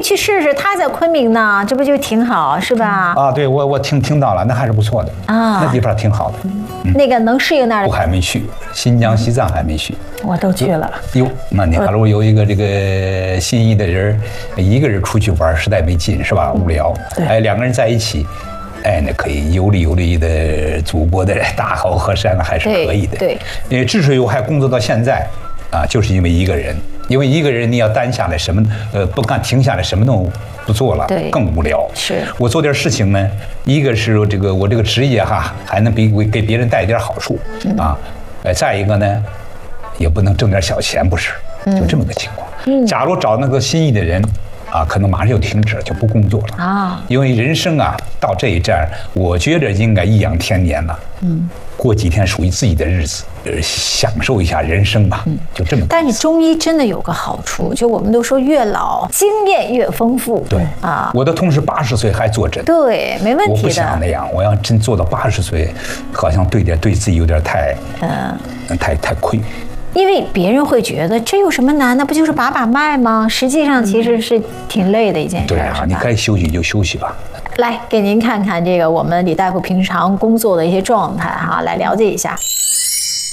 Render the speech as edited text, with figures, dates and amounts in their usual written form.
去试试，他在昆明呢，这不就挺好，是吧？ 啊，对我听到了，那还是不错的啊，那地方挺好的。 那个能适应那儿？ 我还没去，新疆、西藏还没去。 我都去了。 哟，那你假如有一个这个心仪的人，一个人出去玩实在没劲，是吧？无聊。哎，两个人在一起。哎，那可以有理有利的祖国的大好河山还是可以的。 对， 因为之所以我还工作到现在，啊，就是因为一个人，因为一个人你要单下来什么，不干停下来什么都不做了， 对， 更无聊。 是我做点事情呢，一个是我这个职业哈，还能给别人带一点好处啊，再一个呢，也不能挣点小钱，不是，就这么个情况。假如找那个心仪的人。啊，可能马上就停止了，就不工作了啊！因为人生啊，到这一站，我觉得应该颐养天年了。过几天属于自己的日子，享受一下人生吧。就这么。 但是中医真的有个好处，就我们都说越老经验越丰富。 对啊，我的同事80岁还坐诊。 对，没问题的。 我不想那样，我要真做到80岁，好像对自己有点太亏。 因为别人会觉得这有什么难的，不就是把脉吗？实际上其实是挺累的一件事。 对啊，你该休息就休息吧。 来给您看看这个我们李大夫平常工作的一些状态哈，来了解一下。